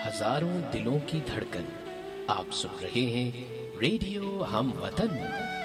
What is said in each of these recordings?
ہزاروں دلوں کی دھڑکن. آپ سن رہے ہیں ریڈیو ہم وطن.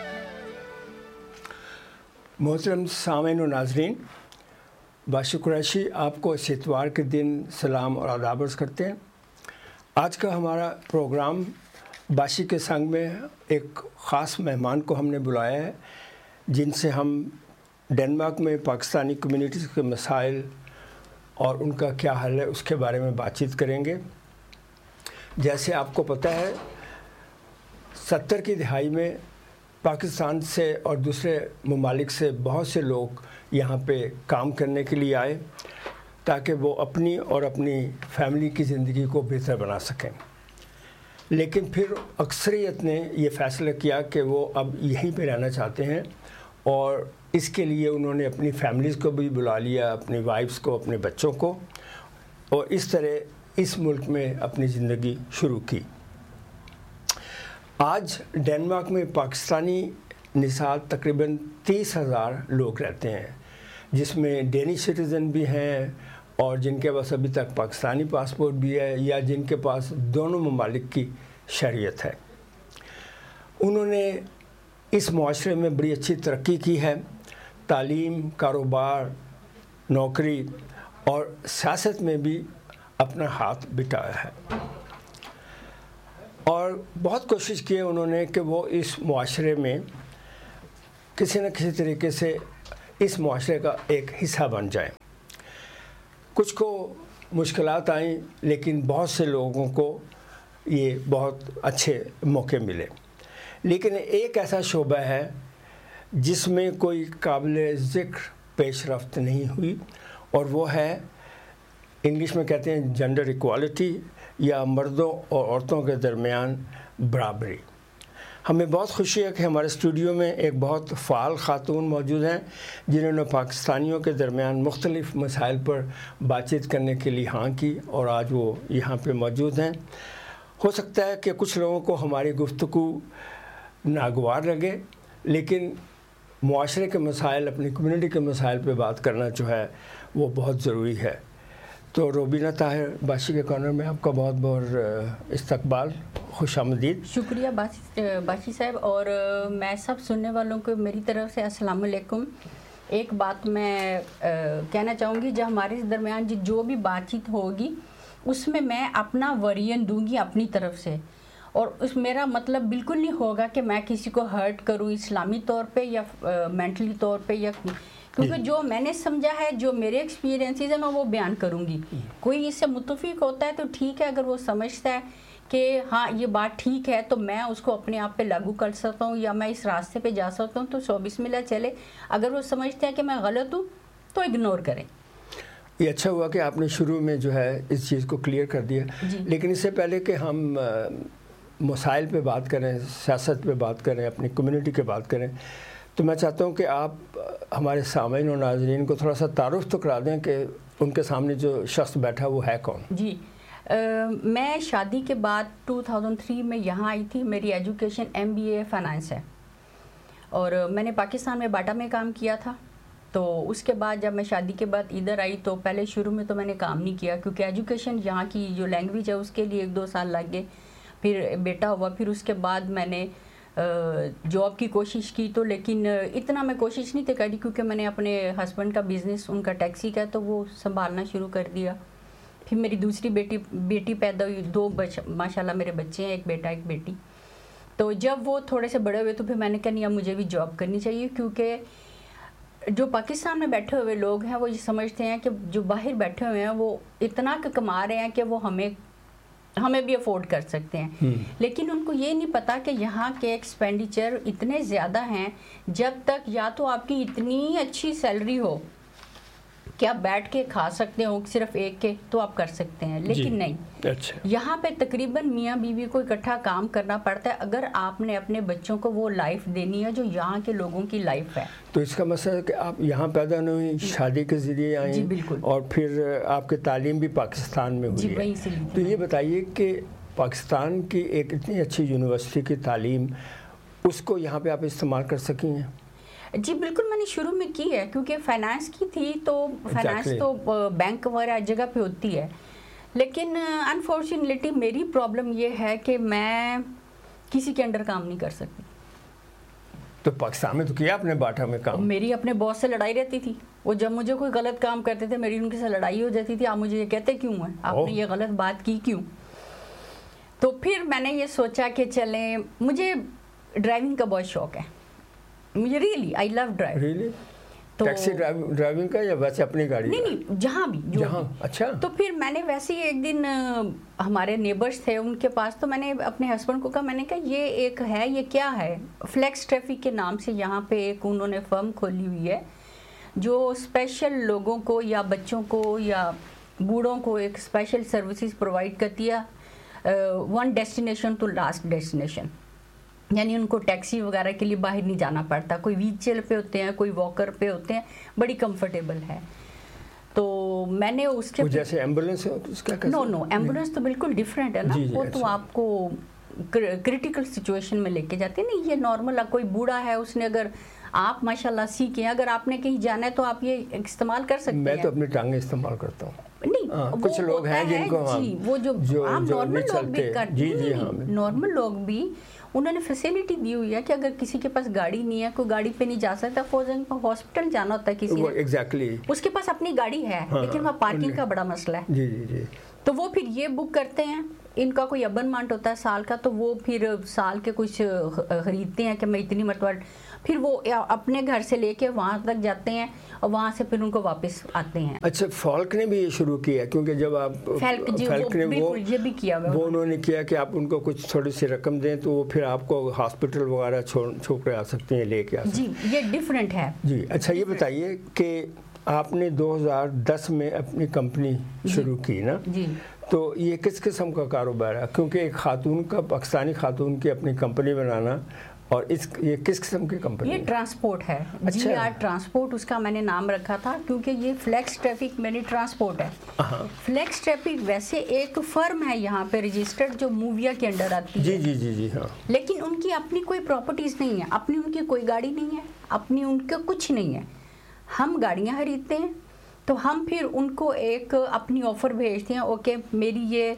محترم سامعین و ناظرین، باشر قریشی آپ کو اس اتوار کے دن سلام اور آداب عرض کرتے ہیں. آج کا ہمارا پروگرام باشی کے سنگ میں ایک خاص مہمان کو ہم نے بلایا ہے، جن سے ہم ڈنمارک میں پاکستانی کمیونٹیز کے مسائل اور ان کا کیا حل ہے اس کے بارے میں بات چیت کریں گے. جیسے آپ کو پتہ ہے 70 کی دہائی میں پاکستان سے اور دوسرے ممالک سے بہت سے لوگ یہاں پہ کام کرنے کے لیے آئے تاکہ وہ اپنی اور اپنی فیملی کی زندگی کو بہتر بنا سکیں. لیکن پھر اکثریت نے یہ فیصلہ کیا کہ وہ اب یہیں پہ رہنا چاہتے ہیں، اور اس کے لیے انہوں نے اپنی فیملیز کو بھی بلا لیا، اپنی وائفز کو، اپنے بچوں کو، اور اس طرح اس ملک میں اپنی زندگی شروع کی. آج ڈنمارک میں پاکستانی نژاد تقریباً 30,000 لوگ رہتے ہیں، جس میں ڈینش سٹیزن بھی ہیں اور جن کے پاس ابھی تک پاکستانی پاسپورٹ بھی ہے یا جن کے پاس دونوں ممالک کی شہریت ہے. انہوں نے اس معاشرے میں بڑی اچھی ترقی کی ہے، تعلیم، کاروبار، نوکری اور سیاست میں بھی اپنا ہاتھ بٹایا ہے، اور بہت کوشش کی ہے انہوں نے کہ وہ اس معاشرے میں کسی نہ کسی طریقے سے اس معاشرے کا ایک حصہ بن جائیں. کچھ کو مشکلات آئیں، لیکن بہت سے لوگوں کو یہ بہت اچھے موقع ملے. لیکن ایک ایسا شعبہ ہے جس میں کوئی قابل ذکر پیش رفت نہیں ہوئی، اور وہ ہے انگلش میں کہتے ہیں جنڈر ایکوالٹی، یا مردوں اور عورتوں کے درمیان برابری. ہمیں بہت خوشی ہے کہ ہمارے اسٹوڈیو میں ایک بہت فعال خاتون موجود ہیں جنہوں نے پاکستانیوں کے درمیان مختلف مسائل پر بات چیت کرنے کے لیے ہاں کی، اور آج وہ یہاں پہ موجود ہیں. ہو سکتا ہے کہ کچھ لوگوں کو ہماری گفتگو ناگوار لگے، لیکن معاشرے کے مسائل، اپنی کمیونٹی کے مسائل پہ بات کرنا جو ہے وہ بہت ضروری ہے. تو روبینہ طاہر، باشی کے کارنر میں آپ کا بہت بہت استقبال، خوش آمدید. شکریہ باشی صاحب، اور میں سب سننے والوں کو میری طرف سے السلام علیکم. ایک بات میں کہنا چاہوں گی، جو ہمارے درمیان جو بھی بات چیت ہوگی اس میں اپنا ورین دوں گی اپنی طرف سے، اور اس میرا مطلب بالکل نہیں ہوگا کہ میں کسی کو ہرٹ کروں اسلامی طور پہ یا مینٹلی طور پہ، یا کیونکہ جو میں نے سمجھا ہے، جو میرے ایکسپیرینسز ہیں، میں وہ بیان کروں گی. کوئی اس سے متفق ہوتا ہے تو ٹھیک ہے، اگر وہ سمجھتا ہے کہ ہاں یہ بات ٹھیک ہے تو میں اس کو اپنے آپ پہ لاگو کر سکتا ہوں یا میں اس راستے پہ جا سکتا ہوں، تو سو بسم اللہ چلے. اگر وہ سمجھتے ہیں کہ میں غلط ہوں تو اگنور کریں. یہ اچھا ہوا کہ آپ نے شروع میں جو ہے اس چیز کو کلیئر کر دیا. لیکن اس سے پہلے کہ ہم مسائل پہ بات کریں، سیاست پہ بات کریں، اپنی کمیونٹی کی بات کریں، تو میں چاہتا ہوں کہ آپ ہمارے سامعین اور ناظرین کو تھوڑا سا تعارف تو کرا دیں کہ ان کے سامنے جو شخص بیٹھا وہ ہے کون. جی، میں شادی کے بعد 2003 میں یہاں آئی تھی. میری ایجوکیشن MBA فائنانس ہے، اور میں نے پاکستان میں باٹا میں کام کیا تھا. تو اس کے بعد جب میں شادی کے بعد ادھر آئی تو پہلے شروع میں تو میں نے کام نہیں کیا، کیونکہ ایجوکیشن یہاں کی جو لینگویج ہے اس کے لیے 1-2 سال لگ گئے. پھر بیٹا ہوا، پھر اس کے بعد میں نے جاب کی کوشش کی، تو لیکن اتنا میں کوشش نہیں تھی کری، کیونکہ میں نے اپنے ہسبینڈ کا بزنس، ان کا ٹیکسی کا، تو وہ سنبھالنا شروع کر دیا. پھر میری دوسری بیٹی پیدا ہوئی. 2 ماشاءاللہ میرے بچے ہیں، ایک بیٹا ایک بیٹی. تو جب وہ تھوڑے سے بڑے ہوئے تو پھر میں نے کہا نہیں، اب مجھے بھی جاب کرنی چاہیے، کیونکہ جو پاکستان میں بیٹھے ہوئے لوگ ہیں وہ یہ سمجھتے ہیں کہ جو باہر بیٹھے ہوئے ہیں وہ اتنا کما رہے ہیں کہ وہ ہمیں بھی افورڈ کر سکتے ہیں. لیکن ان کو یہ نہیں پتا کہ یہاں کے ایکسپینڈیچر اتنے زیادہ ہیں. جب تک یا تو آپ کی اتنی اچھی سیلری ہو کہ آپ بیٹھ کے کھا سکتے ہو صرف ایک کے، تو آپ کر سکتے ہیں، لیکن نہیں. یہاں پہ تقریباً میاں بیوی کو اکٹھا کام کرنا پڑتا ہے اگر آپ نے اپنے بچوں کو وہ لائف دینی ہے جو یہاں کے لوگوں کی لائف ہے. تو اس کا مسئلہ ہے کہ آپ یہاں پیدا نہیں ہوئی، شادی کے ذریعے آئیں. جی بالکل. اور پھر آپ کی تعلیم بھی پاکستان میں ہوئی ہے. تو یہ بتائیے کہ پاکستان کی ایک اتنی اچھی یونیورسٹی کی تعلیم، اس کو یہاں پہ آپ استعمال کر سکی ہیں؟ جی بالکل، میں نے شروع میں کی ہے، کیونکہ فائنانس کی تھی تو فائنانس تو بینک وغیرہ جگہ پہ ہوتی ہے. لیکن انفارچونیٹلی میری پرابلم یہ ہے کہ میں کسی کے انڈر کام نہیں کر سکتی. تو پاکستان میں تو کیا اپنے باٹا میں کام؟ میری اپنے باس سے لڑائی رہتی تھی. وہ جب مجھے کوئی غلط کام کرتے تھے میری ان کے ساتھ لڑائی ہو جاتی تھی. آپ مجھے یہ کہتے کیوں ہیں, آپ نے یہ غلط بات کی کیوں؟ تو پھر میں نے یہ سوچا کہ چلیں, مجھے ڈرائیونگ کا بہت شوق ہے. مجھے really I love drive. Taxi driving کا یا ویسے اپنی گاڑی؟ نہیں, جہاں بھی جہاں. اچھا. تو پھر میں نے ویسے ہی ایک دن ہمارے نیبرز تھے ان کے پاس, تو میں نے اپنے ہسبینڈ کو کہا, میں نے کہا یہ ایک ہے, یہ کیا ہے؟ فلیکس ٹریفک کے نام سے یہاں پہ ایک انہوں نے فرم کھولی ہوئی ہے جو اسپیشل لوگوں کو یا بچوں کو یا بوڑھوں کو ایک اسپیشل سروسز پرووائڈ کرتی ہے, one destination to last destination. یعنی ان کو ٹیکسی وغیرہ کے لیے باہر نہیں جانا پڑتا, کوئی ویل چیئر پہ ہوتے ہیں, کوئی واکر پہ ہوتے ہیں, بڑی کمفرٹیبل ہے. تو میں نے اس کے جیسے ایمبولینس ہے اس کا کیسے؟ نو ایمبولینس تو بالکل ڈیفرنٹ ہے نا. وہ تو آپ کو کرٹیکل سچویشن میں لے کے جاتے ہیں. نہیں, یہ نارمل, کوئی بوڑھا ہے, اس نے اگر آپ ماشاءاللہ سیکھیں, اگر آپ نے کہیں جانا ہے تو آپ یہ استعمال کر سکتے ہیں. میں تو اپنی ٹانگیں استعمال کرتا ہوں. نہیں, کچھ لوگ ہیں جن کو وہ جو عام نارمل لوگ بھی کرتے ہیں, نارمل لوگ بھی انہوں نے فیسلٹی دی ہوئی ہے کہ اگر کسی کے پاس گاڑی نہیں ہے, کوئی گاڑی پہ نہیں جا سکتا, فوزن کو ہاسپٹل جانا ہوتا ہے کسی نے, ایگزیکٹلی اس کے پاس اپنی گاڑی ہے لیکن وہاں پارکنگ کا بڑا مسئلہ ہے. جی جی جی. تو وہ پھر یہ بک کرتے ہیں, ان کا کوئی ابنمنٹ ہوتا ہے سال کا, تو وہ پھر سال کے کچھ خریدتے ہیں کہ میں اتنی مرتبہ, پھر وہ اپنے گھر سے لے کے وہاں تک جاتے ہیں اور وہاں سے پھر ان کو واپس آتے ہیں. اچھا, فالک نے بھی یہ شروع کیا کیونکہ جب آپ فیلک نے یہ بھی کیا وہ انہوں نے کیا کہ آپ ان کو کچھ تھوڑی سی رقم دیں تو وہ پھر آپ کو ہاسپٹل وغیرہ چھوڑ کے آ سکتے ہیں, لے کے آ سکتے ہیں. جی, یہ ڈفرینٹ ہے. جی اچھا, یہ بتائیے کہ آپ نے 2010 میں اپنی کمپنی شروع کی نا؟ جی. تو یہ کس قسم کا کاروبار ہے؟ کیونکہ ایک خاتون کا, پاکستانی خاتون کی اپنی کمپنی بنانا, اور یہ کس قسم کی کمپنی ہے؟ یہ ٹرانسپورٹ ہے. جی آر ٹرانسپورٹ اس کا میں نے نام رکھا تھا کیونکہ یہ فلیکس ٹریفک میری ٹرانسپورٹ ہے. فلیکس ٹریفک ویسے ایک فرم ہے یہاں پہ رجسٹرڈ جو موویا کے انڈر آتی ہے. جی جی جی جی. ہاں. لیکن ان کی اپنی کوئی پراپرٹیز نہیں ہے, اپنی ان کی کوئی گاڑی نہیں ہے, اپنی ان کا کچھ نہیں ہے. ہم گاڑیاں خریدتے ہیں تو ہم پھر ان کو ایک اپنی آفر بھیجتے ہیں, اوکے میری یہ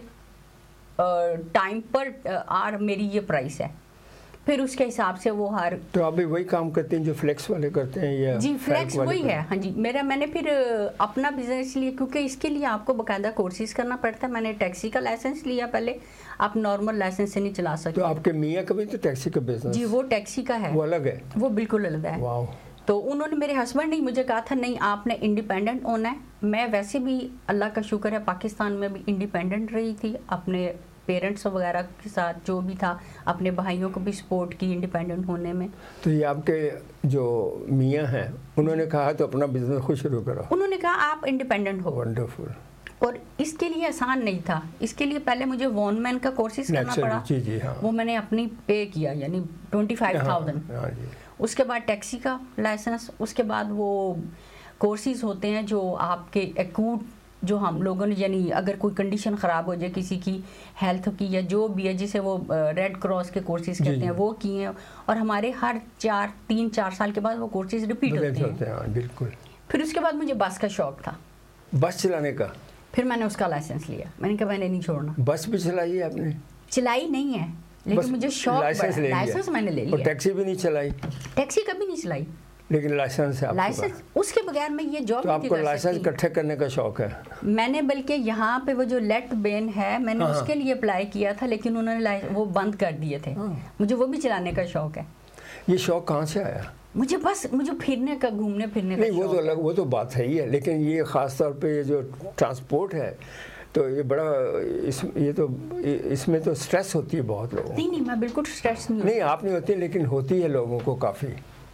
ٹائم پر آر میری یہ پرائس ہے, پھر اس کے حساب سے وہ ہر. تو آپ بھی وہی کام کرتے ہیں جو فلیکس والے کرتے ہیں یا؟ جی, فلیکس وہی ہے. ہاں جی, میں نے پھر اپنا بزنس لیا کیونکہ اس کے لیے آپ کو باقاعدہ کورسز کرنا پڑتا ہے. میں نے ٹیکسی کا لائسنس لیا پہلے, آپ نارمل لائسنس سے نہیں چلا سکتے. تو آپ کے میاں کا بھی تو ٹیکسی کا بزنس؟ جی, وہ ٹیکسی کا ہے. وہ الگ ہے؟ وہ بالکل الگ ہے. واو. تو انہوں نے, میرے ہسبینڈ نے مجھے کہا تھا نہیں آپ نے انڈیپینڈنٹ ہونا ہے. میں ویسے بھی اللہ کا شکر ہے پاکستان میں بھی انڈیپینڈنٹ رہی تھی, اپنے پیرنٹس وغیرہ کے ساتھ جو بھی تھا, اپنے بھائیوں کو بھی سپورٹ کی انڈیپینڈنٹ ہونے میں. تو یہ آپ کے جو میاں ہیں انہوں نے کہا تو اپنا بزنس خود شروع کرو؟ انہوں نے کہا آپ انڈیپینڈنٹ ہو. ونڈرفل. اور اس کے لیے آسان نہیں تھا, اس کے لیے پہلے مجھے وان مین کا کورسز کرنا پڑا. جی جی. ہاں. وہ میں نے اپنی پے کیا, یعنی 25,000. ہاں جی. اس کے بعد ٹیکسی کا لائسنس, اس کے بعد وہ کورسز ہوتے ہیں جو آپ کے ایکوٹ, جو ہم لوگوں نے, یعنی اگر کوئی کنڈیشن خراب ہو جائے کسی کی ہیلتھ کی یا جو بھی ہے, جسے وہ ریڈ کراس کے کورسز کہتے ہیں, وہ کیے ہیں. اور ہمارے ہر 3-4 سال کے بعد وہ کورسز ریپیٹ ہوتے ہیں. بالکل. پھر اس کے بعد مجھے بس کا شوق تھا, بس چلانے کا. پھر میں نے اس کا لائسنس لیا. میں نے کہا میں نے نہیں چھوڑنا. بس بھی چلائی ہے آپ نے؟ چلائی نہیں ہے لیکن مجھے شوق, لائسنس میں نے لے لیا. اور ٹیکسی بھی نہیں چلائی؟ ٹیکسی کبھی نہیں چلائی, لیکن لائسنس ہے آپ کے پاس. لائسنس اس کے بغیر میں یہ جاب تو آپ کو لائسنس اکٹھے کرنے کا شوق ہے؟ میں نے بلکہ یہاں پہ وہ جو لیٹ بین ہے میں نے اس کے لیے اپلائی کیا تھا, لیکن انہوں نے وہ بند کر دیے تھے. مجھے وہ بھی چلانے کا شوق ہے. یہ شوق کہاں سے آیا؟ مجھے پھرنے کا, گھومنے پھرنے کا. نہیں, وہ تو الگ, وہ تو بات ہے ہی ہے, لیکن یہ خاص طور پہ یہ جو ٹرانسپورٹ ہے تو یہ بڑا, یہ تو اس میں تو سٹریس ہوتی ہے بہت لوگوں. نہیں, میں بالکل سٹریس نہیں ہوتی. نہیں, آپ نہیں ہوتی, لیکن ہوتی ہے لوگوں کو کافی.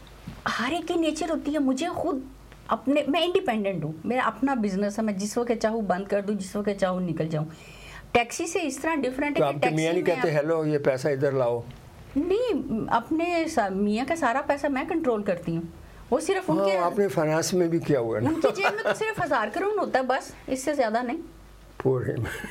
ہر ایک کی نیچر ہوتی ہے. مجھے خود اپنے, میں انڈیپینڈنٹ ہوں, میرا اپنا بزنس ہے, میں جس وقت چاہوں بند کر دوں, جس وقت چاہوں نکل جاؤں. ٹیکسی سے اس طرح ڈفرینٹ ہے کہ آپ کے میاں نہیں کہتے ہیلو یہ پیسہ ادھر لاؤ؟ نہیں, اپنے میاں کا سارا پیسہ میں کنٹرول کرتی ہوں. وہ صرف ان کے, آپ نے فائنانس میں بھی کیا ہوا ہے, ان کی جیب میں تو صرف 1000 کروڑ ہوتا ہے بس, اس سے زیادہ نہیں. پورے.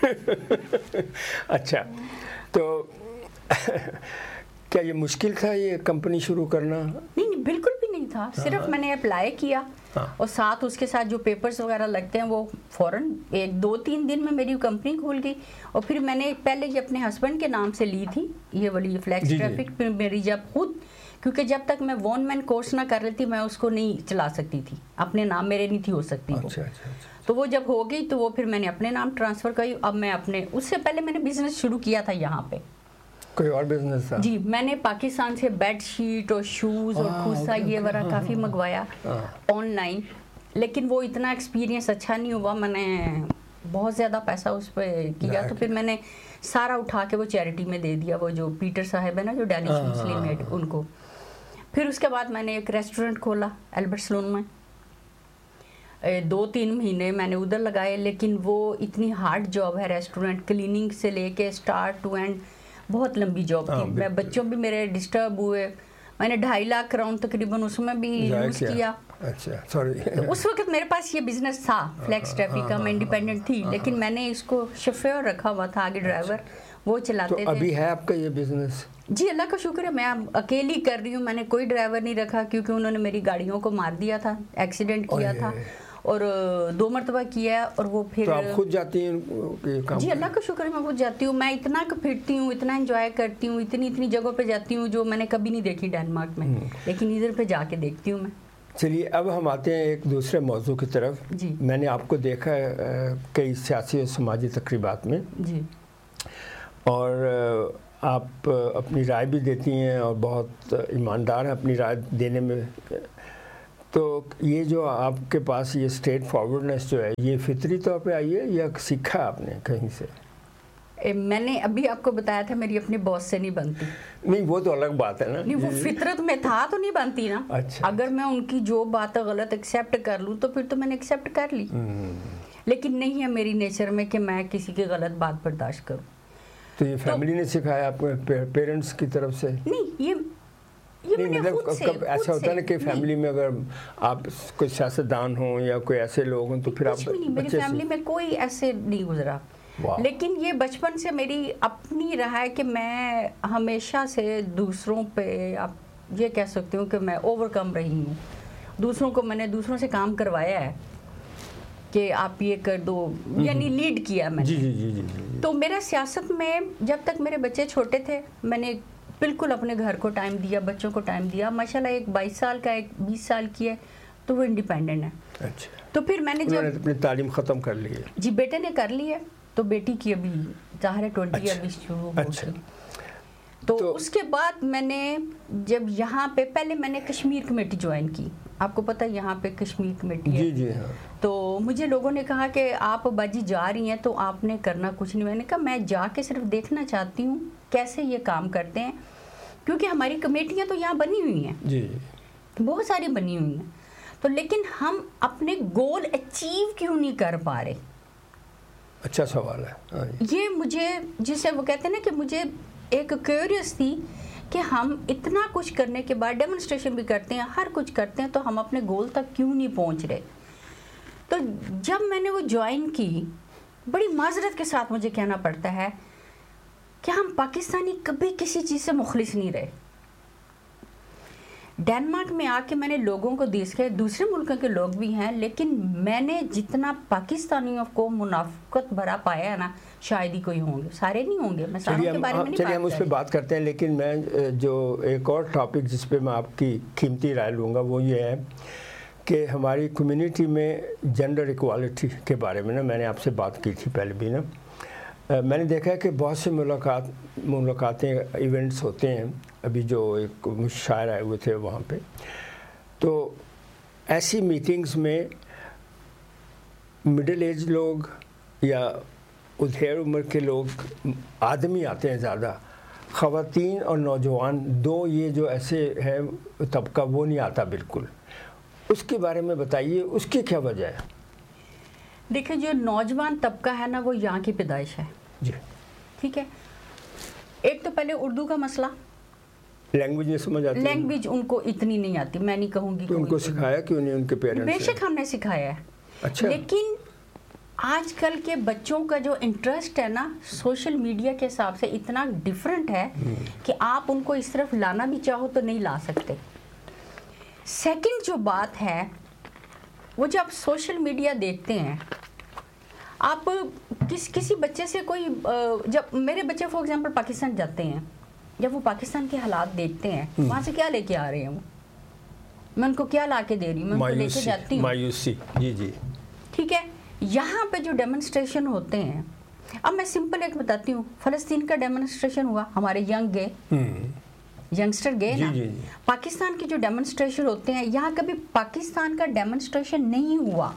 اچھا, تو کیا یہ مشکل تھا یہ کمپنی شروع کرنا؟ نہیں, بالکل بھی نہیں تھا. صرف میں نے اپلائی کیا, اور ساتھ اس کے ساتھ جو پیپرز وغیرہ لگتے ہیں وہ فوراً 1-2-3 دن میں میری کمپنی کھول گئی. اور پھر میں نے پہلے یہ اپنے ہسبینڈ کے نام سے لی تھی یہ والی فلیکس ٹریفک. پھر میری جب خود، کیونکہ جب تک میں 1 مین کورس نہ کر لیتی میں اس کو نہیں چلا سکتی تھی، اپنے نام میرے نہیں تھی ہو سکتی وہ. تو وہ جب ہو گئی تو وہ پھر میں نے اپنے نام ٹرانسفر کری. اب میں اپنے، اس سے پہلے میں نے بزنس شروع کیا تھا یہاں پہ. کوئی اور بزنس تھا؟ جی میں نے پاکستان سے بیڈ شیٹ اور شوز اور کھوسا یہ وغیرہ کافی منگوایا آن لائن، لیکن وہ اتنا ایکسپیرینس اچھا نہیں ہوا. میں نے بہت زیادہ پیسہ اس پہ کیا تو پھر میں نے سارا اٹھا کے وہ چیریٹی میں دے دیا. وہ جو پیٹر صاحب ہے نا جو ڈینش مسلم میڈ، ان کو. پھر اس کے بعد میں نے ایک ریسٹورنٹ کھولا البرٹ سلون میں. 2-3 مہینے میں نے ادھر لگائے، لیکن وہ اتنی ہارڈ جاب ہے ریسٹورنٹ، کلیننگ سے لے کے اسٹارٹ ٹو اینڈ بہت لمبی جاب تھی. میں بچوں بھی میرے ڈسٹرب ہوئے. میں نے 2.5 لاکھ کراؤنڈ تقریباً اس میں بھی یوز کیا. اس وقت میرے پاس یہ بزنس تھا فلیکس ٹریفک کا، میں انڈیپینڈنٹ تھی، لیکن میں نے اس کو شفیع رکھا ہوا تھا، آگے ڈرائیور وہ چلاتے تھے. ابھی ہے آپ کا یہ بزنس؟ جی اللہ کا شکر ہے، میں اکیلی کر رہی ہوں. میں نے کوئی ڈرائیور نہیں رکھا کیونکہ انہوں نے میری گاڑیوں کو مار دیا تھا، ایکسیڈنٹ کیا تھا اور 2 مرتبہ کیا. اور وہ پھر آپ خود جاتی ہیں؟ جی اللہ کا شکر ہے میں خود جاتی ہوں. میں اتنا پھرتی ہوں، اتنا انجوائے کرتی ہوں، اتنی جگہوں پہ جاتی ہوں جو میں نے کبھی نہیں دیکھی ڈینمارک میں، لیکن ادھر پہ جا کے دیکھتی ہوں میں. چلیے اب ہم آتے ہیں ایک دوسرے موضوع کی طرف. جی میں نے آپ کو دیکھا ہے کئی سیاسی اور سماجی تقریبات میں. جی. اور آپ اپنی رائے بھی دیتی ہیں اور بہت ایماندار ہیں اپنی رائے دینے میں. تو یہ جو آپ کے پاس یہ اسٹریٹ فارورڈنس جو ہے یہ فطری طور پہ آئی ہے یا سیکھا آپ نے کہیں سے؟ میں نے ابھی آپ کو بتایا تھا میری اپنے باس سے نہیں بنتی. نہیں وہ تو الگ بات ہے نا. نہیں وہ فطرت میں تھا تو نہیں بنتی نا. اچھا. اگر میں ان کی جو بات غلط ایکسیپٹ کر لوں تو پھر تو میں نے ایکسیپٹ کر لی، لیکن نہیں ہے میری نیچر میں کہ میں کسی کی غلط بات برداشت کروں. تو یہ فیملی نے سکھایا آپ کو، پیرنٹس کی طرف سے؟ نہیں یہ مطلب کب ایسا ہوتا ہے نا کہ فیملی میں اگر آپ کوئی سیاستدان ہوں یا کوئی ایسے لوگ ہوں تو پھر آپ؟ میری فیملی میں کوئی ایسے نہیں گزرا، لیکن یہ بچپن سے میری اپنی رہا ہے کہ میں ہمیشہ سے دوسروں پہ، آپ یہ کہہ سکتے ہوں کہ میں اوور کم رہی ہوں. دوسروں کو میں نے دوسروں سے کام کروایا ہے کہ آپ یہ کر دو، یعنی لیڈ کیا میں نے. تو میرا سیاست میں جب تک میرے بچے چھوٹے تھے میں نے بالکل اپنے گھر کو ٹائم دیا، بچوں کو ٹائم دیا. ماشاءاللہ ایک 22 سال کا، ایک 20 سال کی ہے تو وہ انڈیپینڈنٹ ہے. اچھا. تو پھر میں نے جب اپنی تعلیم ختم کر لی ہے. جی بیٹے نے کر لی ہے تو بیٹی کی ابھی ظاہر ہے 20 ابھی شروع ہو گئی. تو اس کے بعد میں نے جب یہاں پہ پہلے میں نے کشمیر کمیٹی جوائن کی. آپ کو پتہ ہے یہاں پہ کشمیر کمیٹی ہے. جی جی ہاں. تو مجھے لوگوں نے کہا کہ آپ باجی جا رہی ہیں تو آپ نے کرنا کچھ نہیں. میں نے کہا میں جا کے صرف دیکھنا چاہتی ہوں کیسے یہ کام کرتے ہیں، کیونکہ ہماری کمیٹیاں تو یہاں بنی ہوئی ہیں، جی بہت ساری بنی ہوئی ہیں، تو لیکن ہم اپنے گول اچیو کیوں نہیں کر پا رہے. اچھا سوال ہے یہ. مجھے جسے وہ کہتے ہیں نا کہ مجھے ایک کیوریس تھی کہ ہم اتنا کچھ کرنے کے بعد ڈیمونسٹریشن بھی کرتے ہیں، ہر کچھ کرتے ہیں، تو ہم اپنے گول تک کیوں نہیں پہنچ رہے. تو جب میں نے وہ جوائن کی، بڑی معذرت کے ساتھ مجھے کہنا پڑتا ہے کہ ہم پاکستانی کبھی کسی چیز سے مخلص نہیں رہے. ڈینمارک میں آ کے میں نے لوگوں کو دیکھا، دوسرے ملکوں کے لوگ بھی ہیں، لیکن میں نے جتنا پاکستانیوں کو منافقت بھرا پایا ہے نا شاید ہی کوئی ہوں گے، سارے نہیں ہوں گے. میں ساروں کے بارے میں نہیں. چلیے ہم اس پہ بات کرتے ہیں، لیکن میں جو ایک اور ٹاپک جس پہ میں آپ کی قیمتی رائے لوں گا وہ یہ ہے کہ ہماری کمیونٹی میں جنڈر ایکوالٹی کے بارے میں نا میں نے آپ سے بات کی تھی پہلے بھی نا. میں نے دیکھا ہے کہ بہت سے ملاقاتیں ایونٹس ہوتے ہیں. ابھی جو ایک شاعر آئے ہوئے تھے وہاں پہ، تو ایسی میٹنگز میں مڈل ایج لوگ یا ادھیر عمر کے لوگ آدمی آتے ہیں زیادہ، خواتین اور نوجوان دو یہ جو ایسے ہیں طبقہ وہ نہیں آتا بالکل. اس کے بارے میں بتائیے، اس کی کیا وجہ ہے؟ دیکھیں جو نوجوان طبقہ ہے نا وہ یہاں کی پیدائش ہے. جی ٹھیک ہے. ایک تو پہلے اردو کا مسئلہ، لینگویج نہیں سمجھ آتی، لینگویج ان کو اتنی نہیں آتی. میں نہیں کہوں گی تو ان کو سکھایا کیوں نہیں ان کے پیرنٹس؟ بے شک ہم نے سکھایا ہے. اچھا. لیکن آج کل کے بچوں کا جو انٹرسٹ ہے نا سوشل میڈیا کے حساب سے اتنا ڈیفرنٹ ہے کہ آپ ان کو اس طرف لانا بھی چاہو تو نہیں لا سکتے. سیکنڈ جو بات ہے وہ جب سوشل میڈیا دیکھتے ہیں، آپ کسی بچے سے کوئی جب میرے بچے فار ایگزامپل پاکستان جاتے ہیں، جب وہ پاکستان کے حالات دیکھتے ہیں وہاں سے کیا لے کے آ رہے ہیں، میں ان کو کیا لا کے دے رہی ہوں، میں ان کو لے کے جاتی ہوں مایوسی. جی جی ٹھیک ہے. یہاں پہ جو ڈیمونسٹریشن ہوتے ہیں، اب میں سمپل ایک بتاتی ہوں، فلسطین کا ڈیمونسٹریشن ہوا، ہمارے ینگسٹر گئے نا. پاکستان کے جو ڈیمونسٹریشن ہوتے ہیں، یہاں کبھی پاکستان کا ڈیمونسٹریشن نہیں ہوا.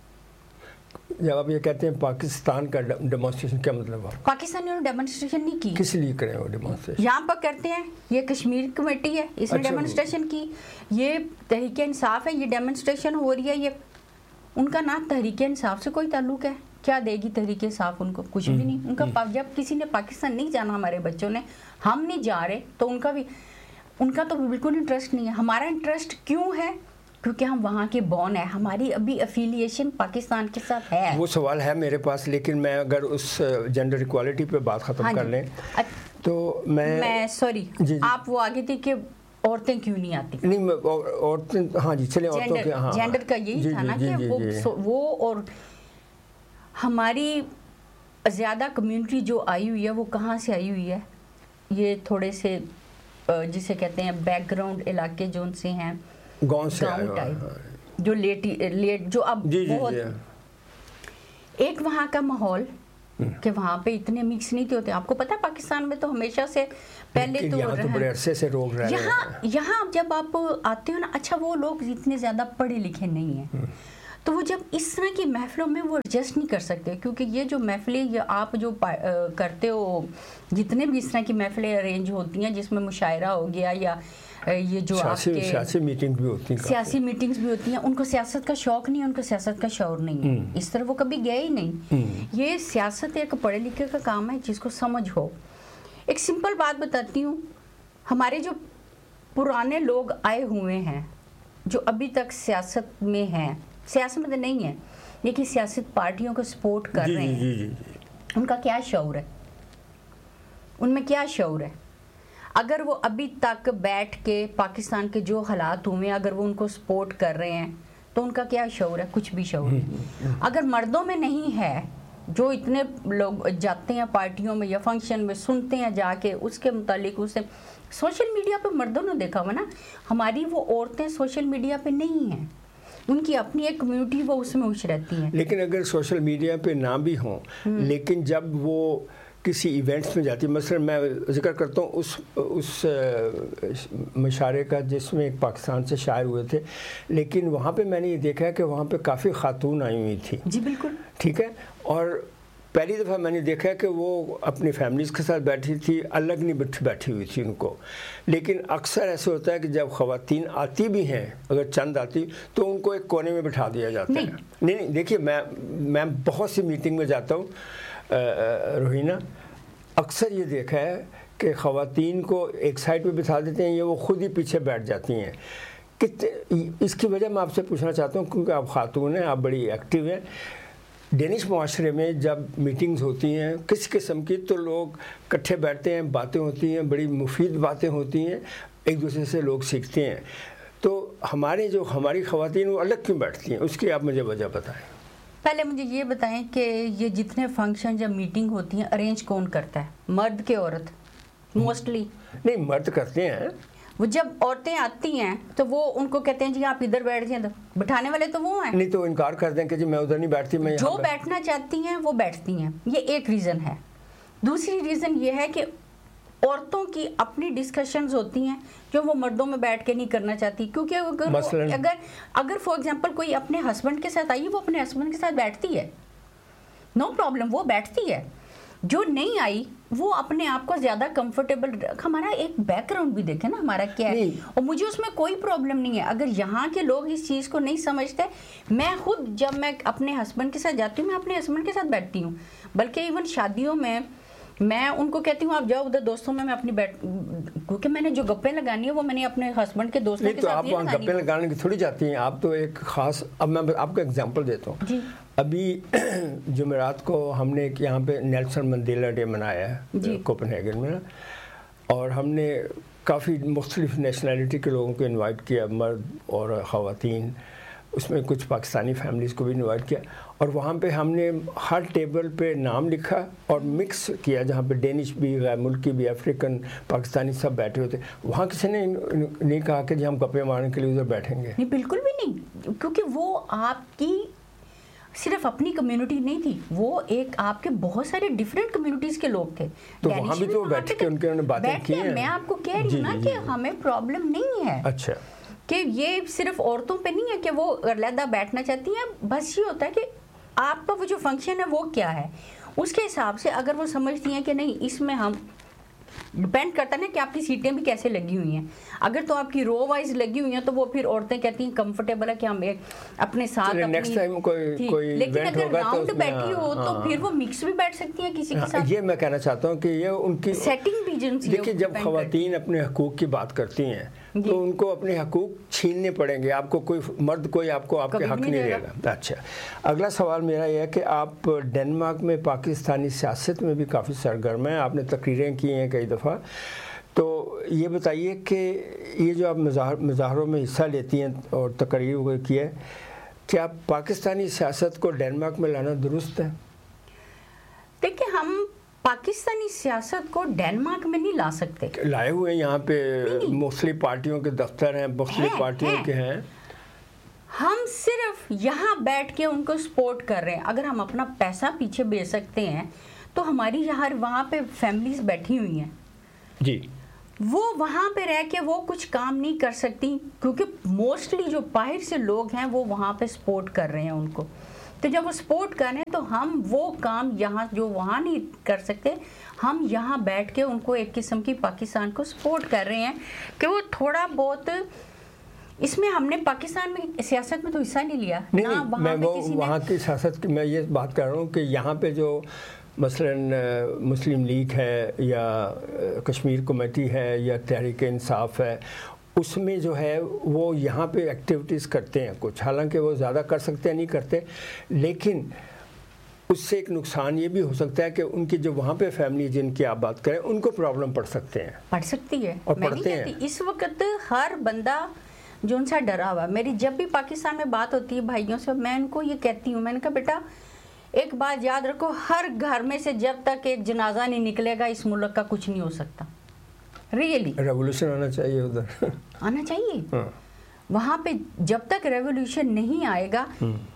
جب آپ یہ کہتے ہیں پاکستان کا ڈیمونسٹریشن، کیا مطلب ہے؟ پاکستانیوں نے ڈیمونسٹریشن نہیں کی. کس لیے کریں وہ ڈیمونسٹریشن؟ یہاں پر کرتے ہیں، یہ کشمیر کمیٹی ہے، اس نے ڈیمونسٹریشن کی. یہ تحریک انصاف ہے، یہ ڈیمونسٹریشن ہو رہی ہے. یہ ان کا نام تحریک انصاف سے کوئی تعلق ہے؟ کیا دے گی تحریک انصاف ان کو؟ کچھ بھی نہیں. ان کا جب کسی نے پاکستان نہیں جانا، ہمارے بچوں نے، ہم نہیں جا رہے، تو ان کا تو بالکل انٹرسٹ نہیں ہے. ہمارا انٹرسٹ کیوں ہے؟ کیونکہ ہم وہاں کے بورن ہیں، ہماری ابھی افیلیشن پاکستان کے ساتھ ہے. وہ سوال ہے میرے پاس، لیکن میں اگر اس جنڈر ایکوالٹی پہ بات ختم کر لیں تو میں سوری، آپ وہ آگے تھی کہ عورتیں کیوں نہیں آتی؟ نہیں، عورتیں، ہاں جی چلیں، عورتوں کے جینڈر کا یہی تھا نا کہ وہ اور ہماری زیادہ کمیونٹی جو آئی ہوئی ہے وہ کہاں سے آئی ہوئی ہے؟ یہ تھوڑے سے جسے کہتے ہیں بیک گراؤنڈ علاقے جو ان سے ہیں، گاؤں سے جو لیٹ جو اب بہت ایک وہاں کا ماحول کہ وہاں پہ اتنے مکس نہیں ہوتے. آپ کو پتا ہے پاکستان میں تو ہمیشہ سے پہلے تو بڑے عرصے سے روک رہے ہیں. یہاں جب آپ آتے ہو نا، اچھا وہ لوگ اتنے زیادہ پڑھے لکھے نہیں ہیں، تو وہ جب اس طرح کی محفلوں میں وہ ایڈجسٹ نہیں کر سکتے. کیونکہ یہ جو محفلیں آپ جو کرتے ہو، جتنے بھی اس طرح کی محفلیں ارینج ہوتی ہیں جس میں مشاعرہ ہو گیا یا یہ جو سیاسی میٹنگ بھی ہوتی ہیں، سیاسی میٹنگز بھی ہوتی ہیں، ان کو سیاست کا شوق نہیں ہے، ان کو سیاست کا شعور نہیں ہے. اس طرح وہ کبھی گئے ہی نہیں. یہ سیاست ایک پڑھے لکھے کا کام ہے جس کو سمجھ ہو. ایک سمپل بات بتاتی ہوں، ہمارے جو پرانے لوگ آئے ہوئے ہیں جو ابھی تک سیاست میں ہیں، سیاست میں تو نہیں ہے لیکن سیاست پارٹیوں کو سپورٹ کر رہے ہیں، ان کا کیا شعور ہے؟ ان میں کیا شعور ہے؟ اگر وہ ابھی تک بیٹھ کے پاکستان کے جو حالات ہوئے ہیں اگر وہ ان کو سپورٹ کر رہے ہیں تو ان کا کیا شعور ہے؟ کچھ بھی شعور نہیں. اگر مردوں میں نہیں ہے، جو اتنے لوگ جاتے ہیں پارٹیوں میں یا فنکشن میں، سنتے ہیں جا کے اس کے متعلق، اسے سوشل میڈیا پہ مردوں نے دیکھا ہوا نا، ہماری وہ عورتیں سوشل میڈیا پہ نہیں ہیں، ان کی اپنی ایک کمیونٹی وہ اس میں خوش رہتی ہیں. لیکن اگر سوشل میڈیا پہ نہ بھی ہوں، لیکن جب وہ کسی ایونٹس میں جاتی، مثلا میں ذکر کرتا ہوں اس مشاعرے کا جس میں ایک پاکستان سے شاعر ہوئے تھے، لیکن وہاں پہ میں نے یہ دیکھا ہے کہ وہاں پہ کافی خاتون آئی ہوئی تھی. جی بالکل ٹھیک ہے. اور پہلی دفعہ میں نے دیکھا ہے کہ وہ اپنی فیملیز کے ساتھ بیٹھی تھی، الگ نہیں بیٹھی ہوئی تھی ان کو. لیکن اکثر ایسے ہوتا ہے کہ جب خواتین آتی بھی ہیں، اگر چند آتی تو ان کو ایک کونے میں بٹھا دیا جاتا ہے. نہیں دیکھیے، میں بہت سی میٹنگ میں جاتا ہوں روہینہ، اکثر یہ دیکھا ہے کہ خواتین کو ایک سائڈ پہ بٹھا دیتے ہیں یا وہ خود ہی پیچھے بیٹھ جاتی ہیں. اس کی وجہ میں آپ سے پوچھنا چاہتا ہوں، کیونکہ آپ خاتون ہیں، آپ بڑی ایکٹیو ہیں. ڈینش معاشرے میں جب میٹنگز ہوتی ہیں کس قسم کی، تو لوگ کٹھے بیٹھتے ہیں، باتیں ہوتی ہیں، بڑی مفید باتیں ہوتی ہیں، ایک دوسرے سے لوگ سیکھتے ہیں. تو ہماری خواتین وہ الگ کیوں بیٹھتی ہیں؟ اس کی آپ مجھے وجہ بتائیں. پہلے مجھے یہ بتائیں کہ یہ جتنے فنکشن جب میٹنگ ہوتی ہیں ارینج کون کرتا ہے؟ مرد کے عورت؟ موسٹلی نہیں، مرد کرتے ہیں. وہ جب عورتیں آتی ہیں تو وہ ان کو کہتے ہیں جی آپ ادھر بیٹھ جائیں، تو بٹھانے والے تو وہ ہیں. نہیں تو انکار کر دیں کہ جی میں ادھر نہیں بیٹھتی، میں جو بیٹھنا چاہتی ہیں وہ بیٹھتی ہیں. یہ ایک ریزن ہے. دوسری ریزن یہ ہے کہ عورتوں کی اپنی ڈسکشنز ہوتی ہیں جو وہ مردوں میں بیٹھ کے نہیں کرنا چاہتی. کیونکہ اگر فار ایگزامپل کوئی اپنے ہسبینڈ کے ساتھ آئی، وہ اپنے ہسبینڈ کے ساتھ بیٹھتی ہے، نو پرابلم، وہ بیٹھتی ہے. جو نہیں آئی وہ اپنے آپ کو زیادہ کمفرٹیبل، ہمارا ایک بیک گراؤنڈ بھی دیکھیں نا ہمارا کیا ہے، اور مجھے اس میں کوئی پرابلم نہیں ہے. اگر یہاں کے لوگ اس چیز کو نہیں سمجھتے، میں خود جب میں اپنے ہسبینڈ کے ساتھ جاتی ہوں میں اپنے ہسبینڈ کے ساتھ بیٹھتی ہوں. بلکہ ایون شادیوں میں میں ان کو کہتی ہوں آپ جاؤ ادھر دوستوں میں اپنی کیونکہ میں نے جو گپیں لگانی ہے وہ میں نے اپنے ہسبینڈ کے دوستوں کے ساتھ نہیں. تو آپ گپیں لگانے کی تھوڑی جاتی ہیں، آپ تو ایک خاص، اب میں آپ کو ایگزامپل دیتا ہوں. جی ابھی جمعرات کو ہم نے یہاں پہ نیلسن منڈیلا ڈے منایا ہے کوپن ہیگن میں، اور ہم نے کافی مختلف نیشنلٹی کے لوگوں کو انوائٹ کیا، مرد اور خواتین. اس میں کچھ پاکستانی فیملیز کو بھی انوائٹ کیا, اور وہاں پہ ہم نے ہر ٹیبل پہ نام لکھا اور مکس کیا, جہاں پہ ڈینش بھی, غیر ملکی بھی, افریقن, پاکستانی سب بیٹھے ہوتے. وہاں کسی نے نہیں کہا کہ جی ہم گپے مارنے کے لیے ادھر بیٹھیں گے. نہیں, بالکل بھی نہیں, کیونکہ وہ آپ کی صرف اپنی کمیونٹی نہیں تھی, وہ ایک آپ کے بہت سارے ڈفرینٹ کمیونٹیز کے لوگ تھے. تو وہاں بھی تو بیٹھ کے انہوں نے باتیں کی ہیں. میں آپ کو کہہ رہی ہوں نا کہ ہمیں پرابلم نہیں ہے. اچھا, کہ یہ صرف عورتوں پہ نہیں ہے کہ وہ علیحدہ بیٹھنا چاہتی ہیں, بس یہ ہوتا ہے کہ آپ کا وہ جو فنکشن ہے وہ کیا ہے, اس کے حساب سے اگر وہ سمجھتی ہیں کہ نہیں اس میں ہم, ڈپینڈ کرتا ہے کہ آپ کی سیٹیں بھی کیسے لگی ہوئی ہیں. اگر تو آپ کی رو وائز لگی ہوئی ہیں تو وہ پھر عورتیں کہتی ہیں کمفرٹیبل ہے کہ ہم ایک اپنے ساتھ نیکسٹ ٹائم کوئی لیکن اگر راؤنڈ بیٹھی ہو تو پھر وہ مکس بھی بیٹھ سکتی ہیں کسی کے ساتھ. یہ میں کہنا چاہتا ہوں کہ یہ ان کی سیٹنگ بھی جن سے دیکھیے, جب خواتین اپنے حقوق کی بات کرتی ہیں تو ان کو اپنے حقوق چھیننے پڑیں گے. آپ کو کوئی مرد کوئی آپ کو آپ کے حق نہیں دے گا. اچھا, اگلا سوال میرا یہ ہے کہ آپ ڈنمارک میں پاکستانی سیاست میں بھی کافی سرگرم ہیں, آپ نے تقریریں کی ہیں کئی دفعہ, تو یہ بتائیے کہ یہ جو آپ مظاہروں میں حصہ لیتی ہیں اور تقریر کی ہے, کیا پاکستانی سیاست کو ڈنمارک میں لانا درست ہے؟ دیکھیں, ہم پاکستانی سیاست کو ڈنمارک میں نہیں لا سکتے. لائے ہوئے ہیں یہاں پہ مختلف پارٹیوں کے دفتر ہیں, مختلف پارٹیوں کے ہیں. ہم صرف یہاں بیٹھ کے ان کو سپورٹ کر رہے ہیں. اگر ہم اپنا پیسہ پیچھے بیچ سکتے ہیں تو ہماری یہاں وہاں پہ فیملیز بیٹھی ہوئی ہیں جی, وہ وہاں پہ رہ کے وہ کچھ کام نہیں کر سکتی, کیونکہ موسٹلی جو باہر سے لوگ ہیں وہ وہاں پہ سپورٹ کر رہے ہیں ان کو. تو جب وہ سپورٹ کریں تو ہم وہ کام یہاں جو وہاں نہیں کر سکتے, ہم یہاں بیٹھ کے ان کو ایک قسم کی پاکستان کو سپورٹ کر رہے ہیں کہ وہ تھوڑا بہت, اس میں ہم نے پاکستان میں سیاست میں تو حصہ نہیں لیا. نہیں, میں وہ وہاں کی سیاست کی میں یہ بات کر رہا ہوں کہ یہاں پہ جو مثلاً مسلم لیگ ہے یا کشمیر کمیٹی ہے یا تحریک انصاف ہے, اس میں جو ہے وہ یہاں پہ ایکٹیویٹیز کرتے ہیں کچھ, حالانکہ وہ زیادہ کر سکتے ہیں نہیں کرتے, لیکن اس سے ایک نقصان یہ بھی ہو سکتا ہے کہ ان کی جو وہاں پہ فیملی جن کی آپ بات کریں ان کو پرابلم پڑ سکتے ہیں. پڑ سکتی ہے, اور میں نہیں کہتی. اس وقت ہر بندہ جو ان سے ڈرا ہوا. میری جب بھی پاکستان میں بات ہوتی ہے بھائیوں سے, میں ان کو یہ کہتی ہوں, میں نے کہا بیٹا ایک بات یاد رکھو, ہر گھر میں سے جب تک ایک جنازہ نہیں نکلے گا اس ملک کا کچھ نہیں ہو سکتا. ریئلی ریولوشن آنا چاہیے ادھر, آنا چاہیے وہاں پہ. جب تک ریولوشن نہیں آئے گا,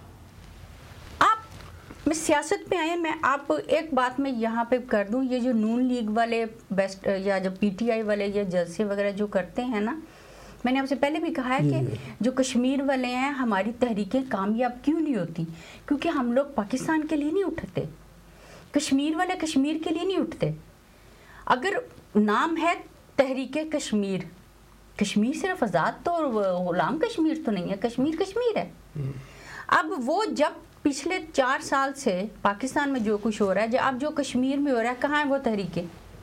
آپ میں سیاست پہ آئے, میں آپ ایک بات میں یہاں پہ کر دوں, یہ جو نون لیگ والے بیسٹ یا جو پی ٹی آئی والے یہ جلسے وغیرہ جو کرتے ہیں نا, میں نے آپ سے پہلے بھی کہا ہے کہ جو کشمیر والے ہیں, ہماری تحریکیں کامیاب کیوں نہیں ہوتی؟ کیونکہ ہم لوگ پاکستان کے لیے نہیں اٹھتے, کشمیر والے کشمیر کے لیے نہیں اٹھتے. اگر نام ہے تحریک کشمیر, کشمیر صرف آزاد تو غلام کشمیر تو نہیں ہے, کشمیر کشمیر ہے. اب وہ جب پچھلے 4 سال سے پاکستان میں جو کچھ ہو رہا ہے, اب جو کشمیر میں ہو رہا ہے, کہاں ہے وہ تحریکیں؟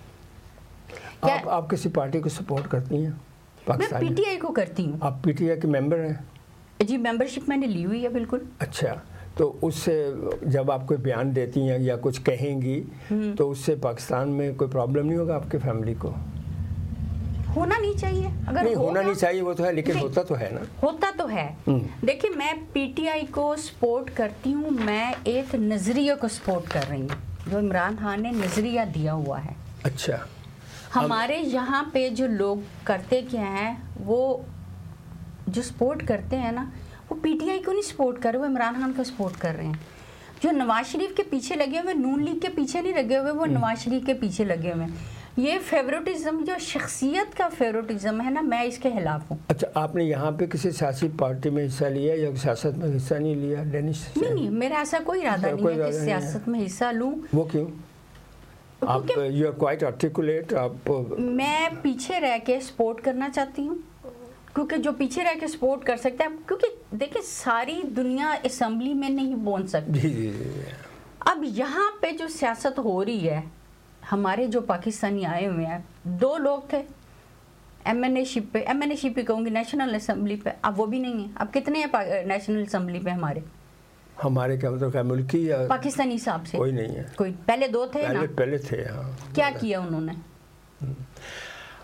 آپ کسی پارٹی کو سپورٹ کرتی ہیں؟ میں پی ٹی آئی کو کرتی ہوں. آپ پی ٹی آئی کے ممبر ہیں؟ جی, ممبرشپ میں نے لی ہوئی ہے بالکل. اچھا, تو اس سے جب آپ کوئی بیان دیتی ہیں یا کچھ کہیں گی تو اس سے پاکستان میں کوئی پرابلم نہیں ہوگا آپ کے فیملی کو؟ ہونا نہیں چاہیے. اگر نہیں ہونا نہیں چاہیے وہ تو ہے, لیکن ہوتا تو ہے نا. ہوتا تو ہے. دیکھیں, میں پی ٹی آئی کو سپورٹ کرتی ہوں, میں ایک نظریے کو سپورٹ کر رہی ہوں جو عمران خان نے نظریہ دیا ہوا ہے. اچھا, ہمارے یہاں پہ جو لوگ کرتے کیا ہیں, وہ جو سپورٹ کرتے ہیں نا, وہ پی ٹی آئی کو نہیں سپورٹ کر رہے, وہ عمران خان کو سپورٹ کر رہے ہیں. جو نواز شریف کے پیچھے لگے ہوئے, نون لیگ کے پیچھے نہیں لگے ہوئے, وہ نواز شریف کے پیچھے لگے ہوئے. یہ فیوریٹزم, جو شخصیت کا فیوریٹزم ہے نا, میں اس کے خلاف ہوں. اچھا, آپ نے یہاں پہ کسی سیاسی پارٹی میں حصہ لیا یا سیاست میں حصہ نہیں لیا ڈینش؟ نہیں, میرا ایسا کوئی ارادہ نہیں ہے کہ سیاست میں حصہ لوں. وہ کیوں؟ آپ یو آر کوائٹ آرٹیکولیٹ. آپ میں پیچھے رہ کے سپورٹ کرنا چاہتی ہوں, کیونکہ جو پیچھے رہ کے سپورٹ کر سکتا ہے, کیونکہ دیکھیں ساری دنیا اسمبلی میں نہیں پہنچ سکتی. جی. اب یہاں پہ جو سیاست ہو رہی ہے, ہمارے جو پاکستانی آئے ہوئے ہیں, 2 لوگ تھے ایم این اے شپ پہ, ایم این اے شپ پہ کہوں گی, نیشنل اسمبلی پہ, اب وہ بھی نہیں ہیں. اب کتنے ہیں نیشنل اسمبلی پہ ہمارے کیا مطلب ملکی یا پاکستانی حساب سے؟ کوئی نہیں ہے. کوئی پہلے 2 تھے نا, پہلے تھے. ہاں, کیا کیا انہوں نے؟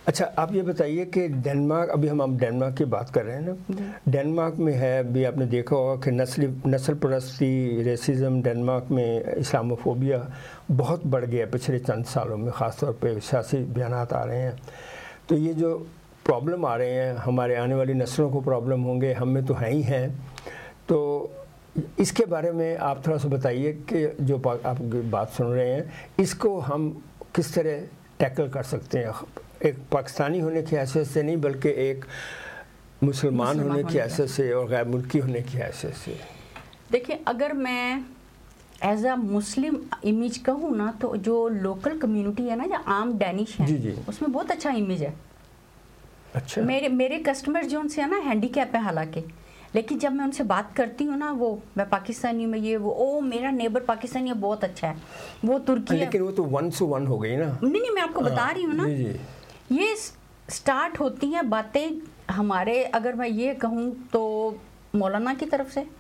اچھا آپ یہ بتائیے کہ ڈنمارک، ابھی ہم ڈنمارک کی بات کر رہے ہیں نا، ڈنمارک میں ہے ابھی آپ نے دیکھا ہوگا کہ نسل پرستی، ریسزم ڈنمارک میں، اسلاموفوبیا بہت بڑھ گیا پچھلے چند سالوں میں، خاص طور پہ سیاسی بیانات آ رہے ہیں. تو یہ جو پرابلم آ رہے ہیں ہمارے آنے والی نسلوں کو پرابلم ہوں گے، ہم میں تو ہیں ہی ہیں. تو اس کے بارے میں آپ تھوڑا سا بتائیے کہ جو آپ بات سن رہے ہیں اس کو ہم کس طرح ٹیکل کر سکتے ہیں، ایک پاکستانی ہونے کی حیثیت سے نہیں بلکہ ایک مسلمان ہونے کی حیثیت سے اور غیر ملکی ہونے کی حیثیت سے. دیکھیں اگر میں ایز اے مسلم امیج کہوں نا تو جو لوکل کمیونٹی ہے نا، جو عام ڈینش ہے، اس میں بہت اچھا امیج ہے. اچھا میرے کسٹمر جو ان سے ہے نا ہینڈی کیپ ہے حالانکہ، لیکن جب میں ان سے بات کرتی ہوں نا، وہ میں پاکستانی میں یہ وہ میرا نیبر پاکستانی ہے بہت اچھا ہے، وہ ترکی ہے. لیکن وہ تو 1 to 1 ہو گئی نا. نہیں میں آپ کو بتا رہی ہوں نا، یہ سٹارٹ ہوتی ہیں باتیں ہمارے، اگر میں یہ کہوں تو مولانا کی طرف سے،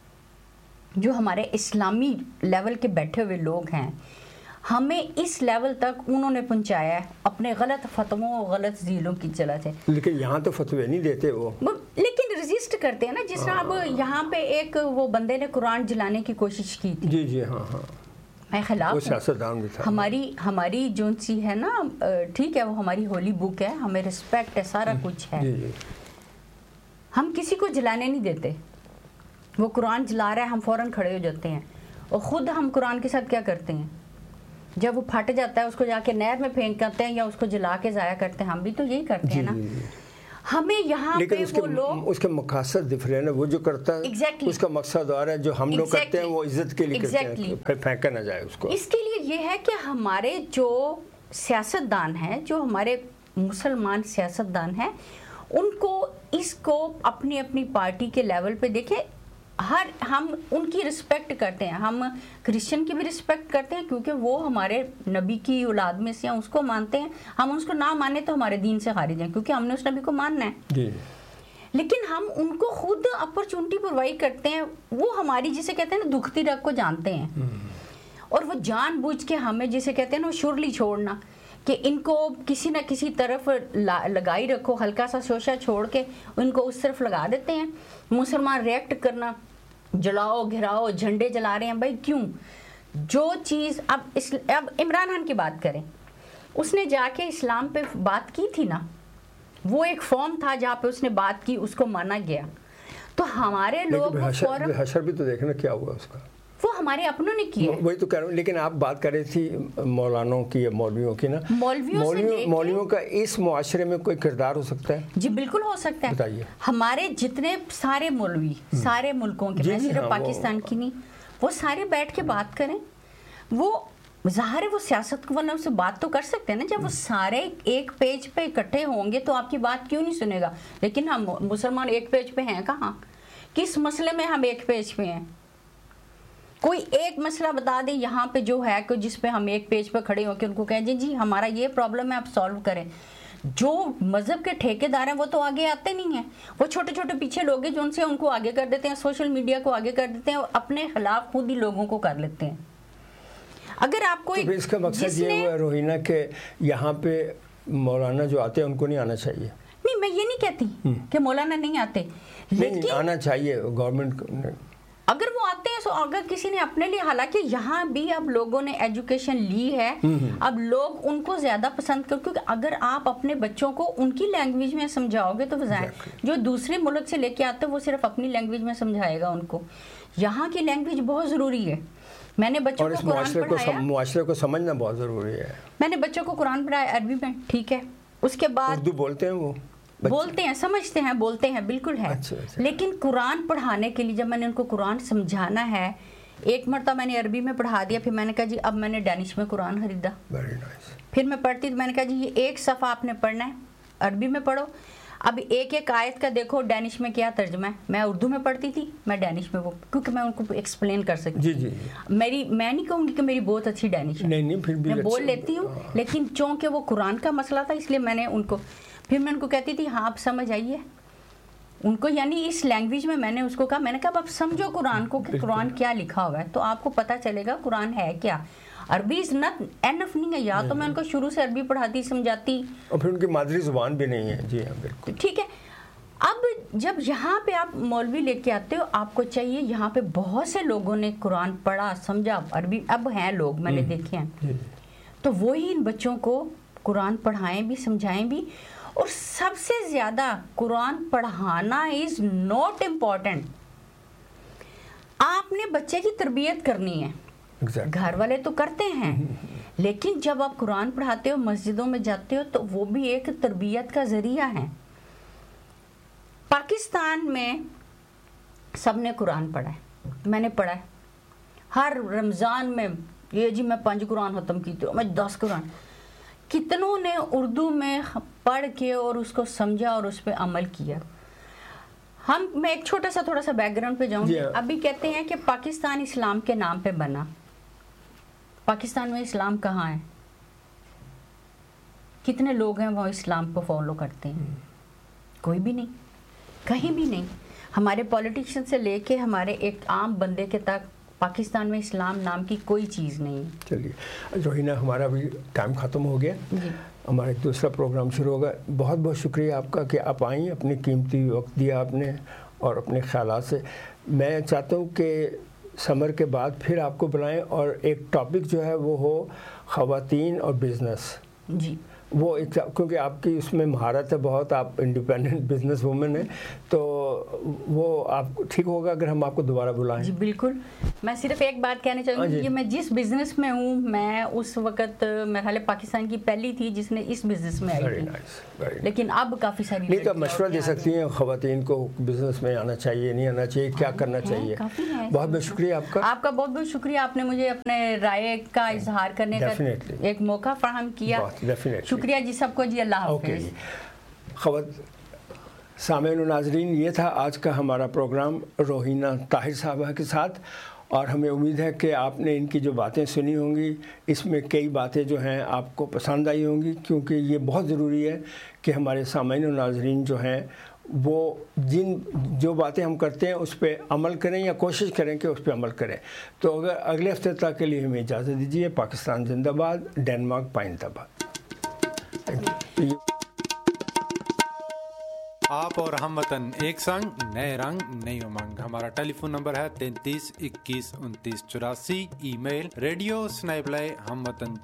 جو ہمارے اسلامی لیول کے بیٹھے ہوئے لوگ ہیں، ہمیں اس لیول تک انہوں نے پہنچایا ہے اپنے غلط فتووں، غلط ذیلوں کی چلا سے. لیکن یہاں تو فتوے نہیں دیتے وہ، لیکن رزسٹ کرتے ہیں نا. جس طرح اب یہاں پہ ایک وہ بندے نے قرآن جلانے کی کوشش کی تھی. جی ہاں میں خلاف وہ سیاستدان بھی تھا. ہماری جو سی ہے نا، ٹھیک ہے وہ ہماری ہولی بک ہے، ہمیں رسپیکٹ ہے، سارا کچھ ہے. ہم کسی کو جلانے نہیں دیتے. وہ قرآن جلا رہا ہے ہم فوراً کھڑے ہو جاتے ہیں. اور خود ہم قرآن کے ساتھ کیا کرتے ہیں، جب وہ پھٹ جاتا ہے اس کو جا کے نہر میں پھینک کرتے ہیں یا اس کو جلا کے ضائع کرتے ہیں. ہم بھی تو یہی کرتے ہیں نا. ہمیں یہاں پہ وہ لوگ، اس کے مقاصد ڈفرینٹ ہے. وہ جو کرتا ہے اس کا مقصد اور ہے، جو ہم لوگ کرتے ہیں وہ عزت کے لیے کرتے ہیں، پھر پھینکا نہ جائے اس کو. اس کے لیے یہ ہے کہ ہمارے جو سیاستدان ہیں، جو ہمارے مسلمان سیاستدان ہیں، ان کو اس کو اپنی اپنی پارٹی کے لیول پہ دیکھیں. ہم ان کی رسپیکٹ کرتے ہیں، ہم کرسچن کی بھی رسپیکٹ کرتے ہیں کیونکہ وہ ہمارے نبی کی اولاد میں سے ہیں، اس کو مانتے ہیں. ہم اس کو نہ مانے تو ہمارے دین سے خارج ہیں کیونکہ ہم نے اس نبی کو ماننا ہے. لیکن ہم ان کو خود اپرچونٹی پرووائڈ کرتے ہیں. وہ ہماری جسے کہتے ہیں نا دکھتی رگ کو جانتے ہیں، اور وہ جان بوجھ کے ہمیں جسے کہتے ہیں نا شرلی چھوڑنا، کہ ان کو کسی نہ کسی طرف لگائی رکھو، ہلکا سا شوشہ چھوڑ کے ان کو اس طرف لگا دیتے ہیں. مسلمان ریئیکٹ کرنا، جلاؤ گھراؤ، جھنڈے جلا رہے ہیں. بھائی کیوں؟ جو چیز اب عمران خان کی بات کریں، اس نے جا کے اسلام پہ بات کی تھی نا، وہ ایک فارم تھا جہاں پہ اس نے بات کی، اس کو مانا گیا. تو ہمارے لوگ حشر بھی تو دیکھنا کیا ہوا اس کا، وہ ہمارے اپنوں نے کیا. وہی تو کہہ رہا ہوں. لیکن آپ بات کر رہی تھی مولانوں کی یا مولویوں کی نا، مولویوں کا اس معاشرے میں کوئی کردار ہو سکتا ہے؟ جی بالکل ہو سکتا ہے. بتائیے. ہمارے جتنے سارے مولوی سارے ملکوں کے، میں صرف پاکستان کی نہیں، وہ سارے بیٹھ کے بات کریں. وہ ظاہر ہے وہ سیاست والوں سے بات تو کر سکتے ہیں نا. جب وہ سارے ایک پیج پہ اکٹھے ہوں گے تو آپ کی بات کیوں نہیں سنے گا؟ لیکن ہم مسلمان ایک پیج پہ ہیں کہاں؟ کس مسئلے میں ہم ایک پیج پہ ہیں؟ کوئی ایک مسئلہ بتا دیں یہاں پہ جو ہے کہ جس پہ ہم ایک پیج پہ کھڑے ہو کے ان کو کہیں جی ہمارا یہ پرابلم ہے، آپ سالو کریں. جو مذہب کے ٹھیکیدار ہیں وہ تو آگے آتے نہیں ہیں. وہ چھوٹے چھوٹے پیچھے لوگ ہیں جو ان سے ان کو آگے کر دیتے ہیں، سوشل میڈیا کو آگے کر دیتے ہیں اور اپنے خلاف خود ہی لوگوں کو کر لیتے ہیں. اگر آپ کو اس کا مقصد یہ ہوا روہینہ کہ یہاں پہ مولانا جو آتے ہیں ان کو نہیں آنا چاہیے. نہیں میں یہ نہیں کہتی کہ مولانا نہیں آتے، لیکن آنا چاہیے گورنمنٹ. اگر وہ آتے ہیں تو اگر کسی نے اپنے لیے، حالانکہ یہاں بھی اب لوگوں نے ایجوکیشن لی ہے، اب لوگ ان کو زیادہ پسند کر، کیونکہ اگر آپ اپنے بچوں کو ان کی لینگویج میں سمجھاؤ گے تو جو دوسرے ملک سے لے کے آتے ہیں وہ صرف اپنی لینگویج میں سمجھائے گا ان کو. یہاں کی لینگویج بہت ضروری ہے. میں نے بچوں کو قرآن پڑھایا، معاشرے کو سمجھنا بہت ضروری ہے. میں نے بچوں کو قرآن پڑھایا عربی میں، ٹھیک ہے. اس کے بعد اردو بولتے ہیں، وہ بولتے ہیں، سمجھتے ہیں، بولتے ہیں، بالکل ہے. لیکن قرآن پڑھانے کے لیے جب میں نے ان کو قرآن سمجھانا ہے، ایک مرتبہ میں نے عربی میں پڑھا دیا، پھر میں نے کہا جی اب میں نے ڈینش میں قرآن خریدا. پھر میں پڑھتی تو میں نے کہا جی یہ ایک صفحہ آپ نے پڑھنا ہے، عربی میں پڑھو. اب ایک ایک آیت کا دیکھو ڈینش میں کیا ترجمہ ہے. میں اردو میں پڑھتی تھی، میں ڈینش میں وہ، کیونکہ میں ان کو ایکسپلین کر سکتی ہوں. میں نہیں کہوں گی کہ میری بہت اچھی ڈینش ہے، میں بول لیتی ہوں، لیکن چونکہ وہ قرآن کا مسئلہ تھا اس لیے میں نے ان کو، پھر میں ان کو کہتی تھی ہاں آپ سمجھ آئیے ان کو، یعنی اس لینگویج میں نے اس کو کہا، میں نے کہا اب سمجھو قرآن کو کہ قرآن کیا لکھا ہوا ہے تو آپ کو پتہ چلے گا قرآن ہے کیا. عربی از ناٹ اینف نہیں ہے. یا تو میں ان کو شروع سے عربی پڑھاتی سمجھاتی, اور پھر ان کی مادری زبان بھی نہیں ہے. جی ہاں بالکل ٹھیک ہے. اب جب یہاں پہ آپ مولوی لے کے آتے ہو, آپ کو چاہیے, یہاں پہ بہت سے لوگوں نے قرآن پڑھا سمجھا عربی, اب ہیں لوگ میں نے دیکھے ہیں, تو وہی ان بچوں کو قرآن پڑھائیں بھی سمجھائیں بھی. اور سب سے زیادہ قرآن پڑھانا از ناٹ امپورٹنٹ. آپ نے بچے کی تربیت کرنی ہے, گھر والے تو کرتے ہیں, لیکن جب آپ قرآن پڑھاتے ہو, مسجدوں میں جاتے ہو, تو وہ بھی ایک تربیت کا ذریعہ ہے. پاکستان میں سب نے قرآن پڑھا ہے, میں نے پڑھا ہے. ہر رمضان میں یہ جی میں 5 قرآن ختم کیتے ہوں, میں 10 قرآن. کتنوں نے اردو میں پڑھ کے اور اس کو سمجھا اور اس پہ عمل کیا. میں ایک چھوٹا سا تھوڑا سا بیک گراؤنڈ پہ جاؤں گی. ابھی کہتے ہیں کہ پاکستان اسلام کے نام پہ بنا. پاکستان میں اسلام کہاں ہے؟ کتنے لوگ ہیں وہ اسلام کو فالو کرتے ہیں؟ کوئی بھی نہیں, کہیں بھی نہیں. ہمارے پولیٹیشین سے لے کے ہمارے ایک عام بندے کے تک پاکستان میں اسلام نام کی کوئی چیز نہیں. چلیے روہینہ, ہمارا بھی ٹائم ختم ہو گیا, ہمارا ایک دوسرا پروگرام شروع ہوگا. بہت بہت شکریہ آپ کا کہ آپ آئیں, اپنی قیمتی وقت دیا آپ نے اور اپنے خیالات سے. میں چاہتا ہوں کہ سمر کے بعد پھر آپ کو بلائیں اور ایک ٹاپک جو ہے وہ ہو خواتین اور بزنس. جی وہ ایک, کیونکہ آپ کی اس میں مہارت ہے بہت, آپ انڈیپینڈنٹ بزنس وومن ہیں, تو وہ آپ ٹھیک ہوگا اگر ہم آپ کو دوبارہ بلائیں. جی بالکل. میں صرف ایک بات کہنا چاہوں گی کہ میں جس بزنس میں ہوں, میں اس وقت میرے خیال پاکستان کی پہلی تھی جس نے اس بزنس میں آئی تھی, لیکن اب کافی ساری. نہیں تو آپ مشورہ دے سکتی ہیں خواتین کو بزنس میں آنا چاہیے نہیں آنا چاہیے, کیا کرنا چاہیے. بہت بہت شکریہ آپ کا. آپ کا بہت بہت شکریہ, آپ نے مجھے اپنے رائے کا اظہار کرنے کا ایک موقع فراہم کیا. شکریہ جی سب کو. جی اللہ حافظ. سامعین و ناظرین, یہ تھا آج کا ہمارا پروگرام روہینہ طاہر صاحبہ کے ساتھ, اور ہمیں امید ہے کہ آپ نے ان کی جو باتیں سنی ہوں گی, اس میں کئی باتیں جو ہیں آپ کو پسند آئی ہوں گی, کیونکہ یہ بہت ضروری ہے کہ ہمارے سامعین و ناظرین جو ہیں وہ جو باتیں ہم کرتے ہیں اس پہ عمل کریں یا کوشش کریں کہ اس پہ عمل کریں. تو اگلے ہفتے تک کے لیے ہمیں اجازت دیجیے. پاکستان زندہ باد, ڈینمارک پائندہ باد. آپ اور ہم وطن ایک سنگ, نئے رنگ نئی امنگ. ہمارا ٹیلی فون نمبر ہے 33 21 29 84. ای میل radio@hamwatan.com.